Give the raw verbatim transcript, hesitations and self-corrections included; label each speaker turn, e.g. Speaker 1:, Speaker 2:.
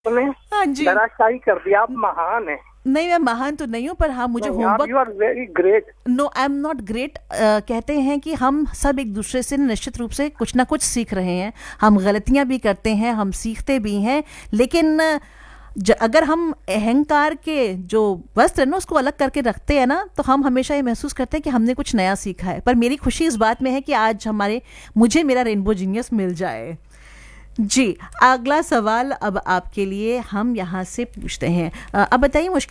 Speaker 1: आपने
Speaker 2: हाँ जी।
Speaker 1: धराशायी कर दिया। आप महान है।
Speaker 2: नहीं, मैं महान तो नहीं हूँ, पर हाँ मुझे homework.
Speaker 1: You are very great.
Speaker 2: No, I am not great. कहते हैं कि हम सब एक दूसरे से निश्चित रूप से कुछ ना कुछ सीख रहे हैं। हम गलतियां भी करते हैं, हम सीखते भी हैं, लेकिन ज, अगर हम अहंकार के जो वस्त्र है ना उसको अलग करके रखते हैं ना, तो हम हमेशा ये महसूस करते हैं कि हमने कुछ नया सीखा है। पर मेरी खुशी इस बात में है कि आज हमारे मुझे मेरा रेनबो जीनियस मिल जाए। जी, अगला सवाल अब आपके लिए हम यहाँ से पूछते हैं। अ, अब बताइए, मुश्किल